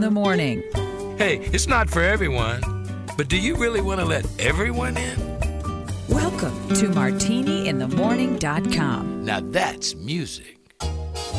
the Morning. Hey, it's not for everyone, but do you really want to let everyone in? Welcome to MartiniInTheMorning.com. Now that's music.